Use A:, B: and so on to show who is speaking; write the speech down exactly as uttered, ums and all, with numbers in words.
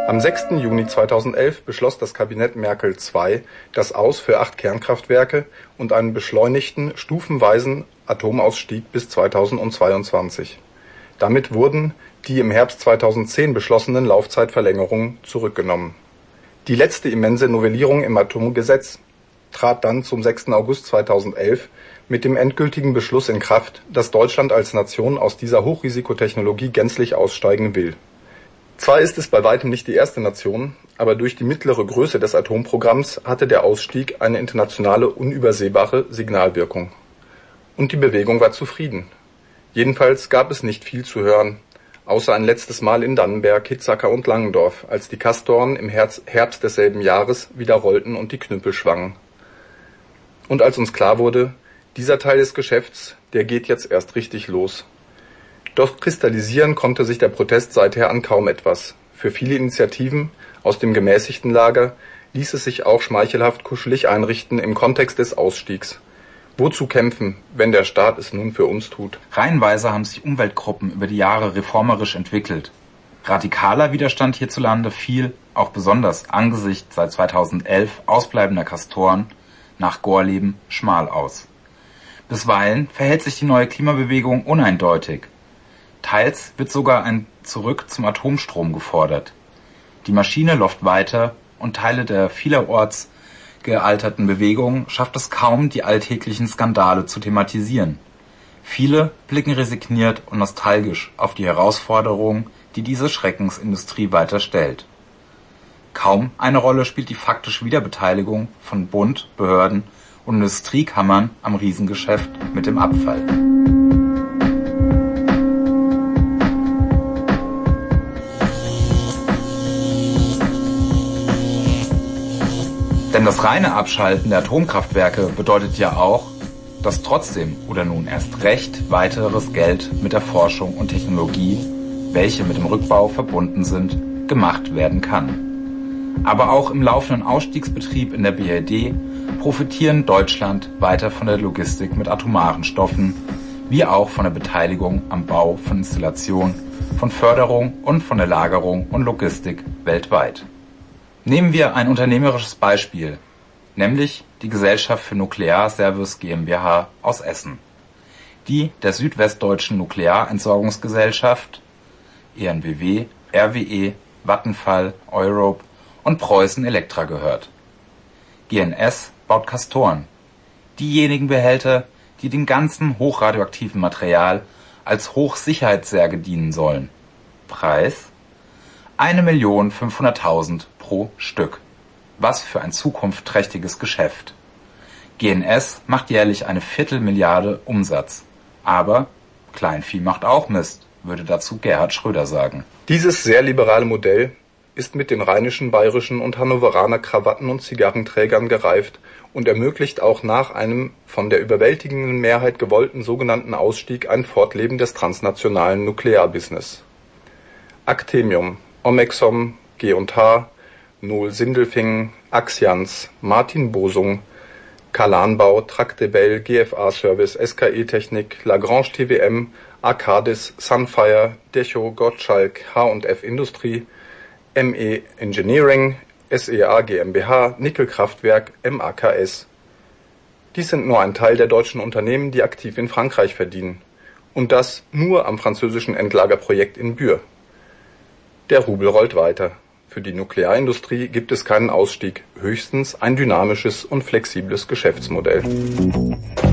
A: Am sechsten Juni zweitausendelf beschloss das Kabinett Merkel zwei das Aus für acht Kernkraftwerke und einen beschleunigten, stufenweisen Atomausstieg bis zweitausendzweiundzwanzig. Damit wurden die im Herbst zweitausendzehn beschlossenen Laufzeitverlängerungen zurückgenommen. Die letzte immense Novellierung im Atomgesetz trat dann zum sechsten August zweitausendelf mit dem endgültigen Beschluss in Kraft, dass Deutschland als Nation aus dieser Hochrisikotechnologie gänzlich aussteigen will. Zwar ist es bei weitem nicht die erste Nation, aber durch die mittlere Größe des Atomprogramms hatte der Ausstieg eine internationale, unübersehbare Signalwirkung. Und die Bewegung war zufrieden. Jedenfalls gab es nicht viel zu hören, außer ein letztes Mal in Dannenberg, Hitzacker und Langendorf, als die Castoren im Herbst desselben Jahres wieder rollten und die Knüppel schwangen. Und als uns klar wurde, dieser Teil des Geschäfts, der geht jetzt erst richtig los. Doch kristallisieren konnte sich der Protest seither an kaum etwas. Für viele Initiativen aus dem gemäßigten Lager ließ es sich auch schmeichelhaft kuschelig einrichten im Kontext des Ausstiegs. Wozu kämpfen, wenn der Staat es nun für uns tut?
B: Reihenweise haben sich Umweltgruppen über die Jahre reformerisch entwickelt. Radikaler Widerstand hierzulande fiel, auch besonders angesichts seit zweitausendelf ausbleibender Castoren, nach Gorleben schmal aus. Bisweilen verhält sich die neue Klimabewegung uneindeutig. Teils wird sogar ein Zurück zum Atomstrom gefordert. Die Maschine läuft weiter und Teile der vielerorts gealterten Bewegung schafft es kaum, die alltäglichen Skandale zu thematisieren. Viele blicken resigniert und nostalgisch auf die Herausforderungen, die diese Schreckensindustrie weiter stellt. Kaum eine Rolle spielt die faktische Wiederbeteiligung von Bund, Behörden und Industriekammern am Riesengeschäft mit dem Abfall. Denn das reine Abschalten der Atomkraftwerke bedeutet ja auch, dass trotzdem oder nun erst recht weiteres Geld mit der Forschung und Technologie, welche mit dem Rückbau verbunden sind, gemacht werden kann. Aber auch im laufenden Ausstiegsbetrieb in der B R D profitieren Deutschland weiter von der Logistik mit atomaren Stoffen, wie auch von der Beteiligung am Bau von Installationen, von Förderung und von der Lagerung und Logistik weltweit. Nehmen wir ein unternehmerisches Beispiel, nämlich die Gesellschaft für Nuklearservice GmbH aus Essen, die der Südwestdeutschen Nuklearentsorgungsgesellschaft E N B W, R W E, Vattenfall, Europe und Preußen Elektra gehört. G N S baut Castoren, diejenigen Behälter, die dem ganzen hochradioaktiven Material als Hochsicherheitssärge dienen sollen. Preis? eine Million fünfhunderttausend pro Stück. Was für ein zukunftsträchtiges Geschäft. G N S macht jährlich eine Viertelmilliarde Umsatz. Aber Kleinvieh macht auch Mist, würde dazu Gerhard Schröder sagen.
A: Dieses sehr liberale Modell ist mit den rheinischen, bayerischen und Hannoveraner Krawatten- und Zigarrenträgern gereift und ermöglicht auch nach einem von der überwältigenden Mehrheit gewollten sogenannten Ausstieg ein Fortleben des transnationalen Nuklearbusiness. Actemium, Omexom, G und H, Nohl Sindelfingen, Axians, Martin Bosung, Kalanbau, Tractebel, G F A Service, S K E Technik, Lagrange T W M, Arcadis, Sunfire, Decho, Gottschalk, H und F Industrie, M E Engineering, S E A GmbH, Nickelkraftwerk, M A K S. Dies sind nur ein Teil der deutschen Unternehmen, die aktiv in Frankreich verdienen. Und das nur am französischen Endlagerprojekt in Bühr. Der Rubel rollt weiter. Für die Nuklearindustrie gibt es keinen Ausstieg, höchstens ein dynamisches und flexibles Geschäftsmodell.